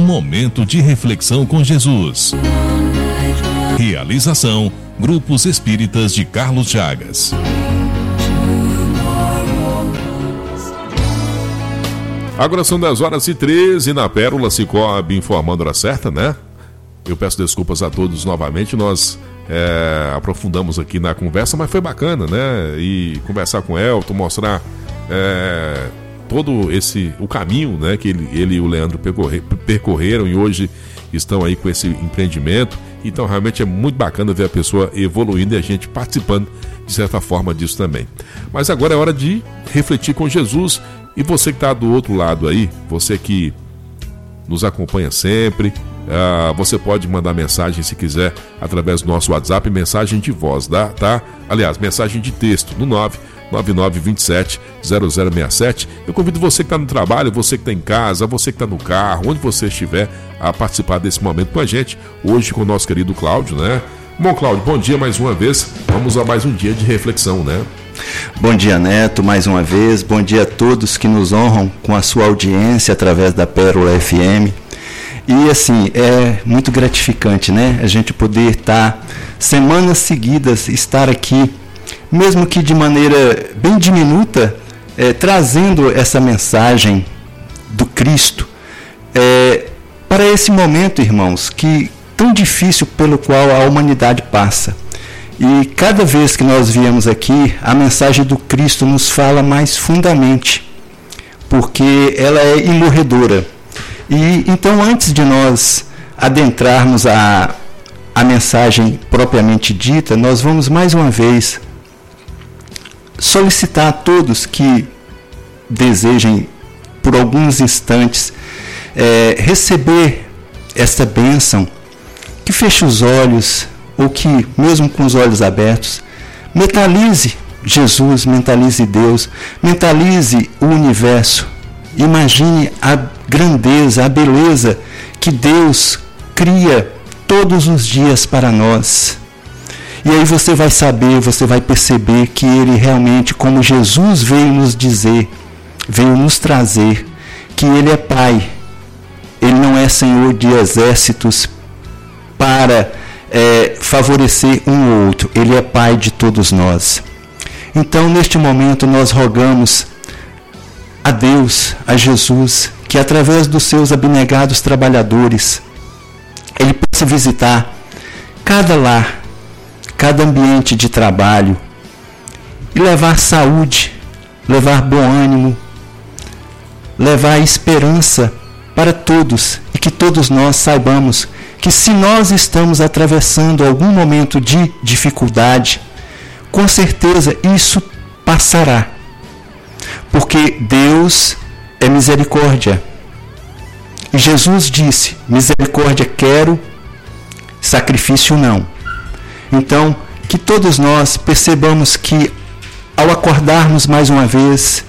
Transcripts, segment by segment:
momento de reflexão com Jesus. Realização: Grupos Espíritas de Carlos Chagas. Agora são 10h13 na Pérola Cicobi, informando a hora certa, né? Eu peço desculpas a todos novamente, nós aprofundamos aqui na conversa, mas foi bacana, né? E conversar com o Elton, mostrar todo o caminho, né, que ele e o Leandro percorreram e hoje estão aí com esse empreendimento. Então realmente é muito bacana ver a pessoa evoluindo e a gente participando de certa forma disso também. Mas agora é hora de refletir com Jesus. E você que está do outro lado aí, você que nos acompanha sempre, você pode mandar mensagem se quiser através do nosso WhatsApp, mensagem de voz, tá? Aliás, mensagem de texto no 999270067. Eu convido você que está no trabalho, você que está em casa, você que está no carro, onde você estiver, a participar desse momento com a gente, hoje com o nosso querido Cláudio, né? Bom, Cláudio, bom dia mais uma vez, vamos a mais um dia de reflexão, né? Bom dia, Neto, mais uma vez, bom dia a todos que nos honram com a sua audiência através da Pérola FM. E assim, é muito gratificante, né? A gente poder estar semanas seguidas, estar aqui, mesmo que de maneira bem diminuta, trazendo essa mensagem do Cristo para esse momento, irmãos, que tão difícil pelo qual a humanidade passa. E cada vez que nós viemos aqui, a mensagem do Cristo nos fala mais fundamente, porque ela é imorredora. E então, antes de nós adentrarmos a mensagem propriamente dita, nós vamos mais uma vez solicitar a todos que desejem, por alguns instantes, receber esta bênção, que feche os olhos, ou que, mesmo com os olhos abertos, mentalize Jesus, mentalize Deus, mentalize o universo. Imagine a grandeza, a beleza que Deus cria todos os dias para nós. E aí você vai saber, você vai perceber que Ele realmente, como Jesus veio nos dizer, veio nos trazer, que Ele é Pai. Ele não é Senhor de exércitos para favorecer um ou outro. Ele é Pai de todos nós. Então, neste momento, nós rogamos a Deus, a Jesus, que através dos seus abnegados trabalhadores, Ele possa visitar cada lar, cada ambiente de trabalho e levar saúde, levar bom ânimo, levar esperança para todos, e que todos nós saibamos que se nós estamos atravessando algum momento de dificuldade, com certeza isso passará. Porque Deus é misericórdia. E Jesus disse: misericórdia quero, sacrifício não. Então, que todos nós percebamos que, ao acordarmos mais uma vez,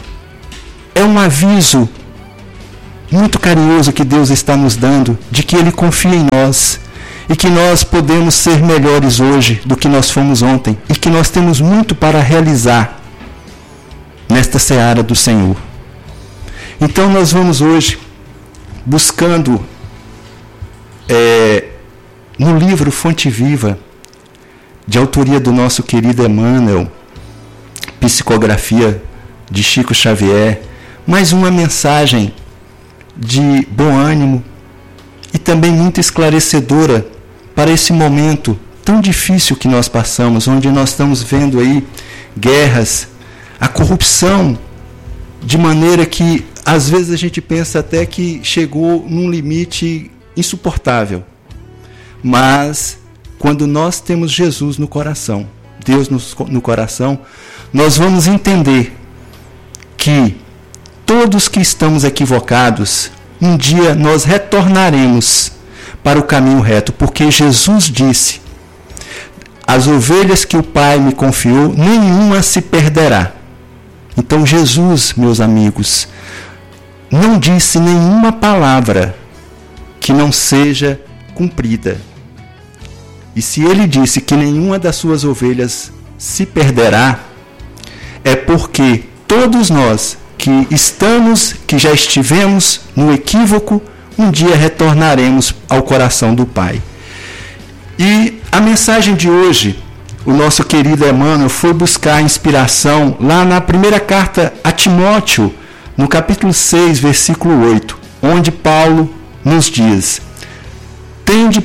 é um aviso muito carinhoso que Deus está nos dando, de que Ele confia em nós e que nós podemos ser melhores hoje do que nós fomos ontem e que nós temos muito para realizar nesta seara do Senhor. Então nós vamos hoje buscando no livro Fonte Viva, de autoria do nosso querido Emmanuel, psicografia de Chico Xavier, mais uma mensagem de bom ânimo e também muito esclarecedora para esse momento tão difícil que nós passamos, onde nós estamos vendo aí guerras, a corrupção, de maneira que às vezes a gente pensa até que chegou num limite insuportável. Mas quando nós temos Jesus no coração, Deus no coração, nós vamos entender que todos que estamos equivocados, um dia nós retornaremos para o caminho reto, porque Jesus disse: as ovelhas que o Pai me confiou, nenhuma se perderá. Então Jesus, meus amigos, não disse nenhuma palavra que não seja cumprida. E se Ele disse que nenhuma das suas ovelhas se perderá, é porque todos nós que já estivemos no equívoco, um dia retornaremos ao coração do Pai. E a mensagem de hoje, o nosso querido Emmanuel foi buscar inspiração lá na primeira carta a Timóteo, no capítulo 6, versículo 8, onde Paulo nos diz: tendo,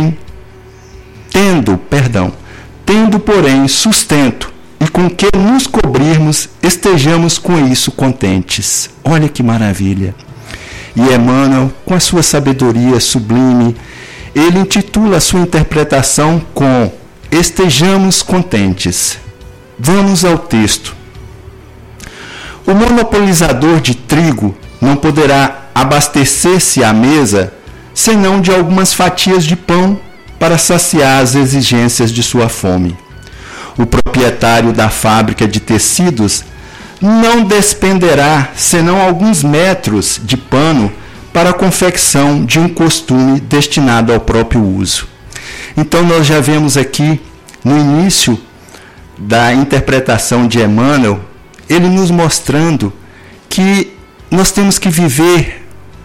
porém, sustento, e com que nos cobrirmos, estejamos com isso contentes. Olha que maravilha! E Emmanuel, com a sua sabedoria sublime, ele intitula a sua interpretação com estejamos contentes. Vamos ao texto. O monopolizador de trigo não poderá abastecer-se à mesa senão de algumas fatias de pão para saciar as exigências de sua fome. O proprietário da fábrica de tecidos não despenderá senão alguns metros de pano para a confecção de um costume destinado ao próprio uso. Então nós já vemos aqui, no início da interpretação de Emmanuel, ele nos mostrando que nós temos que viver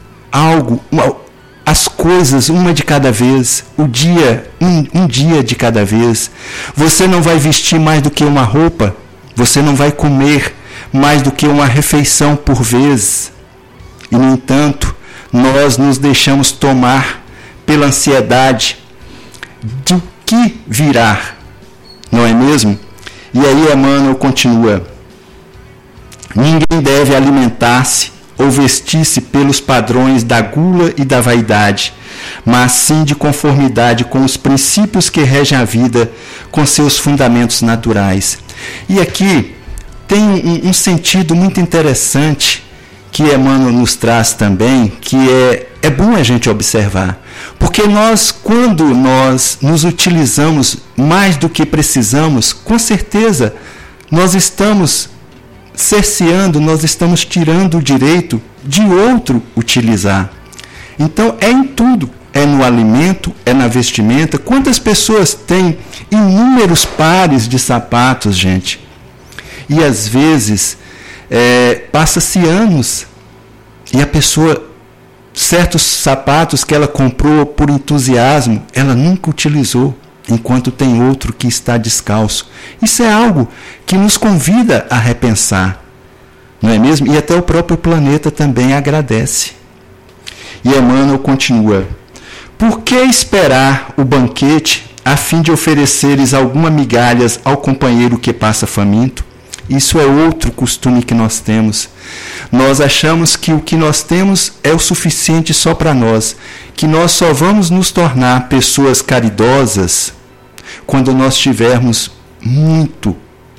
as coisas uma de cada vez, um dia de cada vez. Você não vai vestir mais do que uma roupa, você não vai comer mais do que uma refeição por vez. E, no entanto, nós nos deixamos tomar pela ansiedade de o que virá, não é mesmo? E aí Emmanuel continua: ninguém deve alimentar-se ou vestir-se pelos padrões da gula e da vaidade, mas sim de conformidade com os princípios que regem a vida, com seus fundamentos naturais. E aqui tem um sentido muito interessante que Emmanuel nos traz também, que é bom a gente observar. Porque quando nós nos utilizamos mais do que precisamos, com certeza nós estamos cerceando, nós estamos tirando o direito de outro utilizar. Então é em tudo, é no alimento, é na vestimenta. Quantas pessoas têm inúmeros pares de sapatos, gente? E às vezes passa-se anos e a pessoa, certos sapatos que ela comprou por entusiasmo, ela nunca utilizou, enquanto tem outro que está descalço. Isso é algo que nos convida a repensar, não é mesmo? E até o próprio planeta também agradece. E Emmanuel continua: por que esperar o banquete a fim de ofereceres alguma migalhas ao companheiro que passa faminto? Isso é outro costume que nós temos. Nós achamos que o que nós temos é o suficiente só para nós, que nós só vamos nos tornar pessoas caridosas quando nós tivermos muito.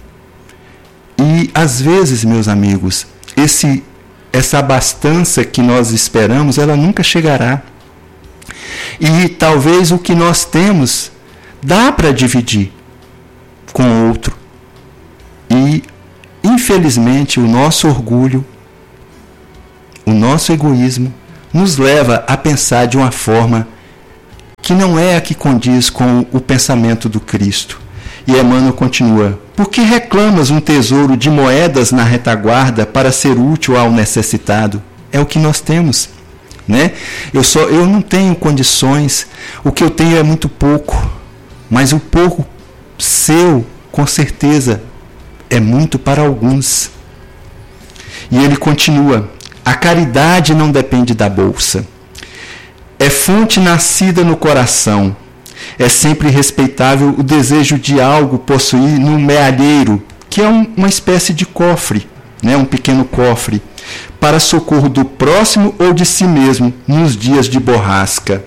E às vezes, meus amigos, essa abastança que nós esperamos, ela nunca chegará. E talvez o que nós temos dá para dividir com outro. E infelizmente, o nosso orgulho, o nosso egoísmo, nos leva a pensar de uma forma que não é a que condiz com o pensamento do Cristo. E Emmanuel continua: por que reclamas um tesouro de moedas na retaguarda para ser útil ao necessitado? É o que nós temos, né? Eu não tenho condições, o que eu tenho é muito pouco, mas o pouco seu, com certeza, é muito para alguns. E ele continua: a caridade não depende da bolsa. É fonte nascida no coração. É sempre respeitável o desejo de algo possuir no mealheiro, que é uma espécie de cofre, né? Um pequeno cofre, para socorro do próximo ou de si mesmo nos dias de borrasca.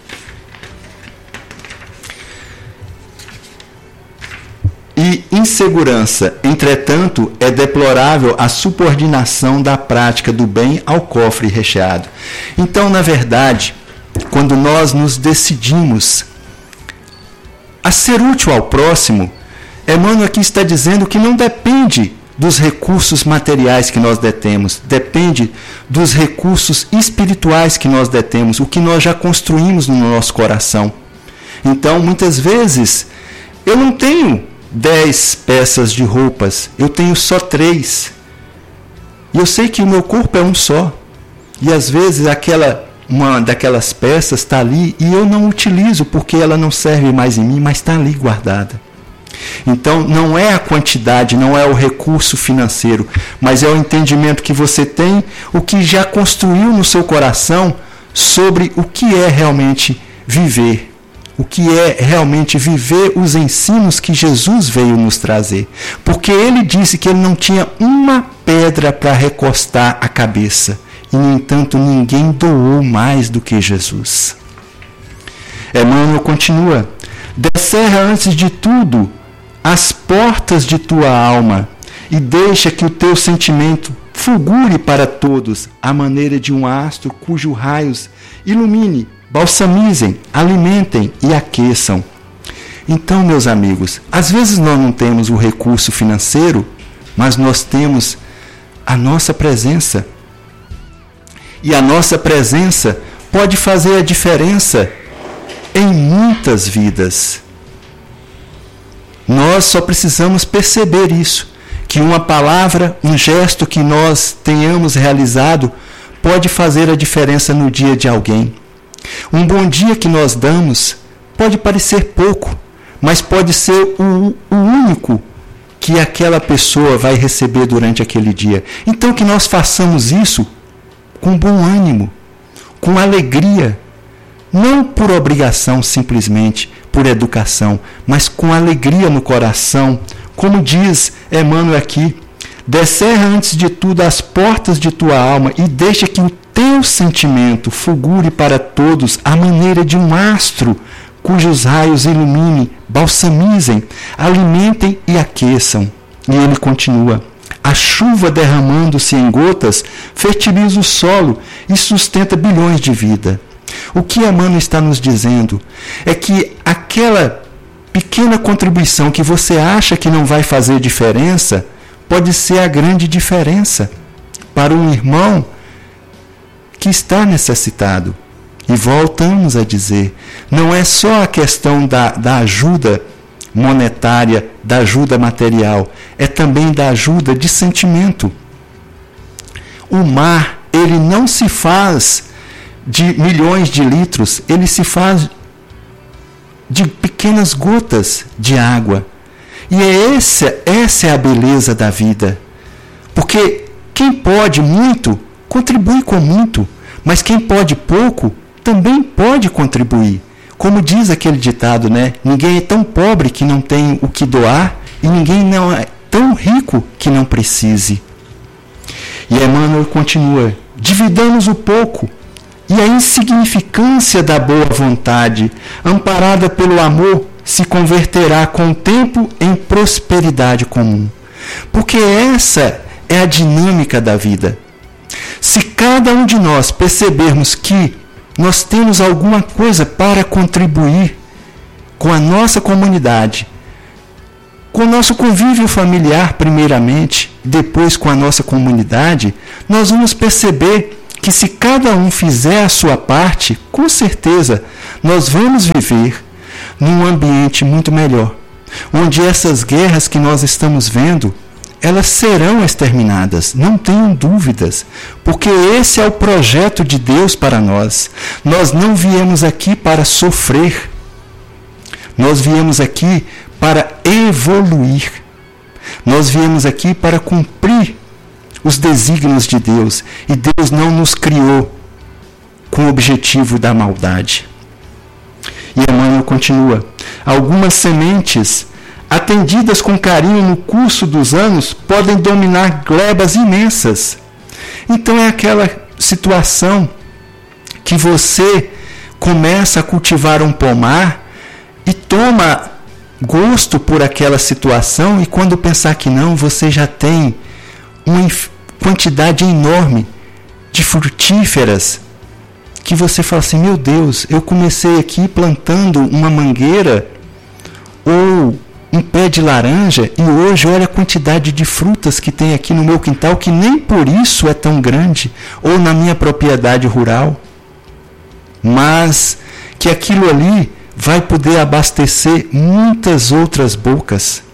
E insegurança, entretanto, é deplorável a subordinação da prática do bem ao cofre recheado. Então, na verdade, quando nós nos decidimos a ser útil ao próximo, Emmanuel aqui está dizendo que não depende dos recursos materiais que nós detemos, depende dos recursos espirituais que nós detemos, o que nós já construímos no nosso coração. Então, muitas vezes, eu não tenho 10 peças de roupas, eu tenho só 3. E eu sei que o meu corpo é um só. E às vezes aquela uma daquelas peças está ali e eu não utilizo porque ela não serve mais em mim, mas está ali guardada. Então, não é a quantidade, não é o recurso financeiro, mas é o entendimento que você tem, o que já construiu no seu coração sobre o que é realmente viver. O que é realmente viver os ensinos que Jesus veio nos trazer. Porque ele disse que ele não tinha uma pedra para recostar a cabeça. E, no entanto, ninguém doou mais do que Jesus. Emmanuel continua: descerra antes de tudo as portas de tua alma e deixa que o teu sentimento fulgure para todos, à maneira de um astro cujos raios ilumine, balsamizem, alimentem e aqueçam. Então, meus amigos, às vezes nós não temos o recurso financeiro, mas nós temos a nossa presença. E a nossa presença pode fazer a diferença em muitas vidas. Nós só precisamos perceber isso, que uma palavra, um gesto que nós tenhamos realizado pode fazer a diferença no dia de alguém. Um bom dia que nós damos pode parecer pouco, mas pode ser o único que aquela pessoa vai receber durante aquele dia. Então que nós façamos isso com bom ânimo, com alegria, não por obrigação simplesmente, por educação, mas com alegria no coração, como diz Emmanuel aqui: descerra antes de tudo as portas de tua alma e deixa que o teu sentimento fulgure para todos à maneira de um astro cujos raios iluminem, balsamizem, alimentem e aqueçam. E ele continua: a chuva derramando-se em gotas fertiliza o solo e sustenta bilhões de vida. O que Emmanuel está nos dizendo é que aquela pequena contribuição que você acha que não vai fazer diferença pode ser a grande diferença para um irmão que está necessitado. E voltamos a dizer, não é só a questão da ajuda monetária, da ajuda material, é também da ajuda de sentimento. O mar, ele não se faz de milhões de litros, ele se faz de pequenas gotas de água. E essa é a beleza da vida. Porque quem pode muito, contribui com muito, mas quem pode pouco, também pode contribuir. Como diz aquele ditado, né? Ninguém é tão pobre que não tem o que doar e ninguém não é tão rico que não precise. E Emmanuel continua: dividamos o pouco e a insignificância da boa vontade, amparada pelo amor, se converterá com o tempo em prosperidade comum. Porque essa é a dinâmica da vida. Se cada um de nós percebermos que nós temos alguma coisa para contribuir com a nossa comunidade, com o nosso convívio familiar primeiramente, depois com a nossa comunidade, nós vamos perceber que se cada um fizer a sua parte, com certeza nós vamos viver num ambiente muito melhor, onde essas guerras que nós estamos vendo, elas serão exterminadas, não tenham dúvidas, porque esse é o projeto de Deus para nós. Nós não viemos aqui para sofrer, nós viemos aqui para evoluir, nós viemos aqui para cumprir os desígnios de Deus, e Deus não nos criou com o objetivo da maldade. E Emmanuel continua: algumas sementes atendidas com carinho no curso dos anos podem dominar glebas imensas. Então é aquela situação que você começa a cultivar um pomar e toma gosto por aquela situação, e quando pensar que não, você já tem uma quantidade enorme de frutíferas que você fala assim: meu Deus, eu comecei aqui plantando uma mangueira ou um pé de laranja e hoje olha a quantidade de frutas que tem aqui no meu quintal, que nem por isso é tão grande, ou na minha propriedade rural, mas que aquilo ali vai poder abastecer muitas outras bocas.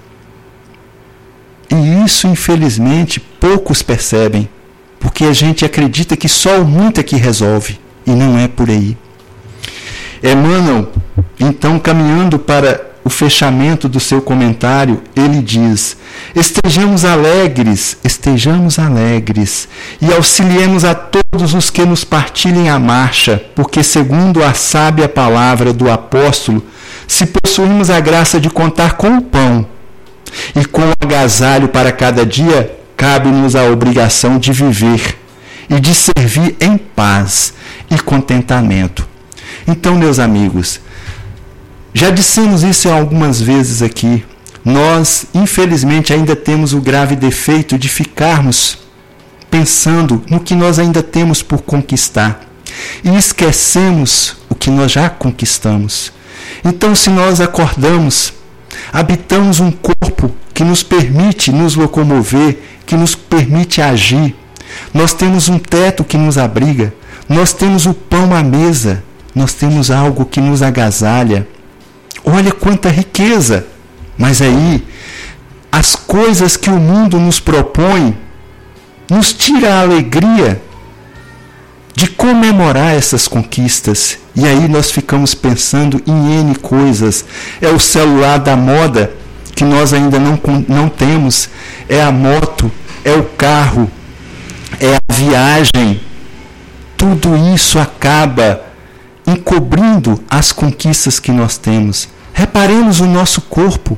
E isso, infelizmente, poucos percebem, porque a gente acredita que só o muito é que resolve. e não é por aí. Emmanuel, então, caminhando para o fechamento do seu comentário, ele diz: estejamos alegres, e auxiliemos a todos os que nos partilhem a marcha, porque, segundo a sábia palavra do apóstolo, se possuímos a graça de contar com o pão e com o agasalho para cada dia, cabe-nos a obrigação de viver e de servir em paz e contentamento. Então, meus amigos, já dissemos isso algumas vezes aqui. Nós, infelizmente, ainda temos o grave defeito de ficarmos pensando no que nós ainda temos por conquistar e esquecemos o que nós já conquistamos. Então, se nós acordamos, habitamos um corpo que nos permite nos locomover, que nos permite agir, nós temos um teto que nos abriga, nós temos o pão à mesa, nós temos algo que nos agasalha. Olha quanta riqueza! Mas aí, as coisas que o mundo nos propõe nos tira a alegria de comemorar essas conquistas. E aí nós ficamos pensando em N coisas. É o celular da moda, que nós ainda não temos. É a moto, é o carro, é a viagem. Tudo isso acaba encobrindo as conquistas que nós temos. Reparemos o nosso corpo.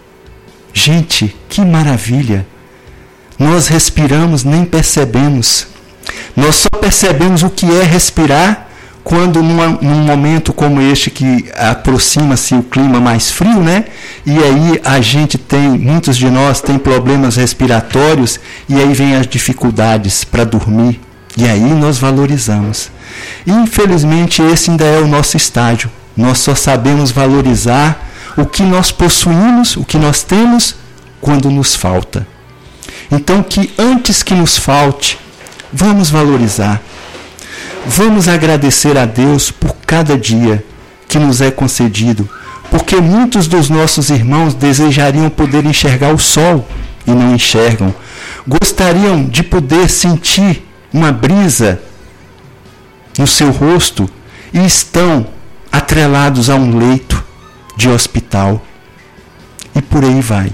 Gente, que maravilha! Nós respiramos, nem percebemos. Nós só percebemos o que é respirar quando num momento como este, que aproxima-se o clima mais frio, né? E aí muitos de nós têm problemas respiratórios, e aí vem as dificuldades para dormir. E aí nós valorizamos. E, infelizmente, esse ainda é o nosso estágio. Nós só sabemos valorizar o que nós possuímos, o que nós temos, quando nos falta. Então, que antes que nos falte, vamos valorizar. Vamos agradecer a Deus por cada dia que nos é concedido, porque muitos dos nossos irmãos desejariam poder enxergar o sol e não enxergam. Gostariam de poder sentir uma brisa no seu rosto e estão atrelados a um leito de hospital. E por aí vai.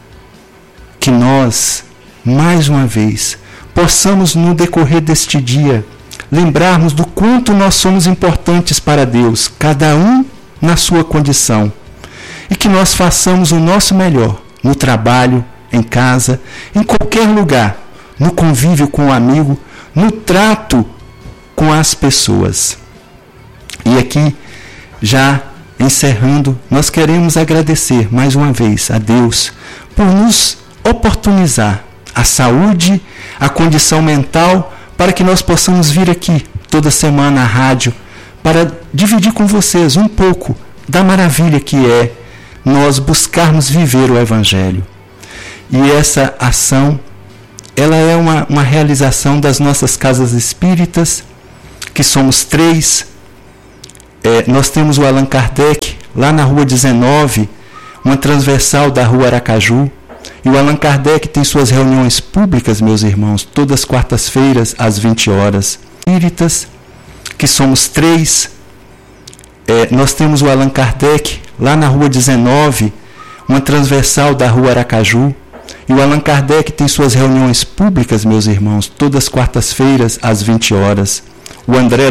Que nós, mais uma vez, possamos, no decorrer deste dia, lembrarmos do quanto nós somos importantes para Deus, cada um na sua condição, e que nós façamos o nosso melhor no trabalho, em casa, em qualquer lugar, no convívio com o amigo, no trato com as pessoas. E aqui, já encerrando, nós queremos agradecer mais uma vez a Deus por nos oportunizar a saúde, a condição mental, para que nós possamos vir aqui toda semana à rádio para dividir com vocês um pouco da maravilha que é nós buscarmos viver o Evangelho. E essa ação, ela é uma realização das nossas casas espíritas, que somos 3. Nós temos o Allan Kardec, lá na Rua 19, uma transversal da Rua Aracaju. E o Allan Kardec tem suas reuniões públicas, meus irmãos, todas as quartas-feiras, às 20 horas. Espíritas, que somos 3. Nós temos o Allan Kardec, lá na Rua 19, uma transversal da Rua Aracaju. E o Allan Kardec tem suas reuniões públicas, meus irmãos, todas as quartas-feiras, às 20 horas. O André